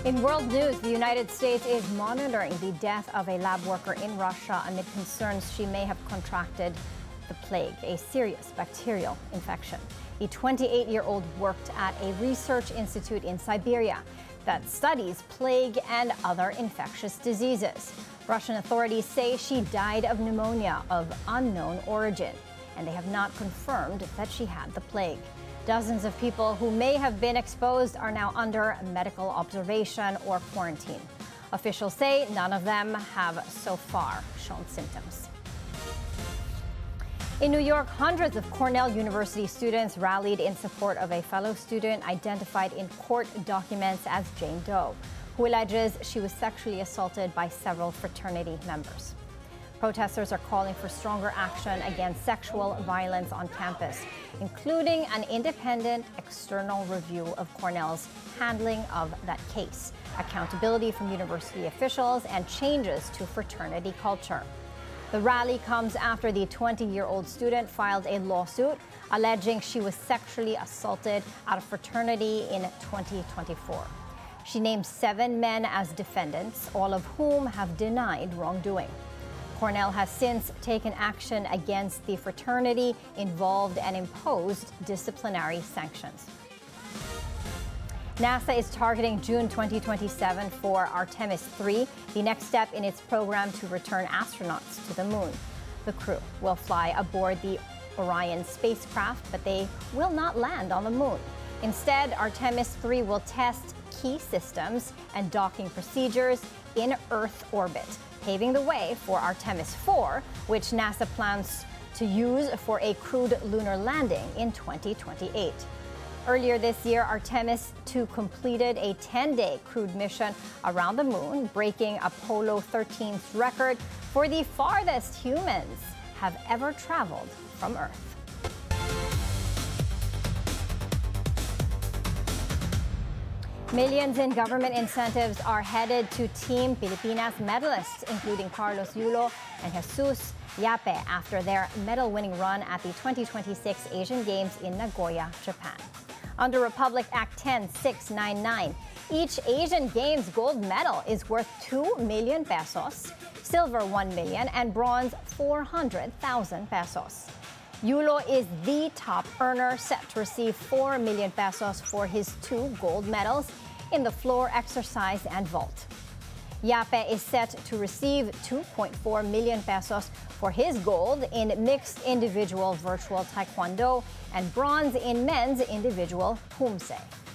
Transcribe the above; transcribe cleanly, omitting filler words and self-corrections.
In world news, the United States is monitoring the death of a lab worker in Russia amid concerns she may have contracted the plague, a serious bacterial infection. The 28-year-old worked at a research institute in Siberia that studies plague and other infectious diseases. Russian authorities say she died of pneumonia of unknown origin, and they have not confirmed that she had the plague. Dozens of people who may have been exposed are now under medical observation or quarantine. Officials say none of them have so far shown symptoms. In New York, hundreds of Cornell University students rallied in support of a fellow student identified in court documents as Jane Doe, who alleges she was sexually assaulted by several fraternity members. Protesters are calling for stronger action against sexual violence on campus, including an independent external review of Cornell's handling of that case, accountability from university officials, and changes to fraternity culture. The rally comes after the 20-year-old student filed a lawsuit alleging she was sexually assaulted at a fraternity in 2024. She named 7 men as defendants, all of whom have denied wrongdoing. Cornell has since taken action against the fraternity involved and imposed disciplinary sanctions. NASA is targeting June 2027 for Artemis 3, the next step in its program to return astronauts to the moon. The crew will fly aboard the Orion spacecraft, but they will not land on the moon. Instead, Artemis 3 will test key systems and docking procedures in Earth orbit, paving the way for Artemis 4, which NASA plans to use for a crewed lunar landing in 2028. Earlier this year, Artemis 2 completed a 10-day crewed mission around the moon, breaking Apollo 13's record for the farthest humans have ever traveled from Earth. Millions in government incentives are headed to Team Pilipinas medalists, including Carlos Yulo and Jesus Yape, after their medal-winning run at the 2026 Asian Games in Nagoya, Japan. Under Republic Act 10699, each Asian Games gold medal is worth 2 million pesos, silver 1 million, and bronze 400,000 pesos. Yulo is the top earner, set to receive 4 million pesos for his 2 gold medals in the floor exercise and vault. Yape is set to receive 2.4 million pesos for his gold in mixed individual virtual taekwondo and bronze in men's individual poomsae.